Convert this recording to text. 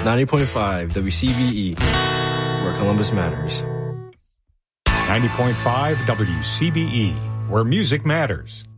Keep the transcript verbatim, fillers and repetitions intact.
ninety point five W C B E, where Columbus matters. ninety point five W C B E, where music matters.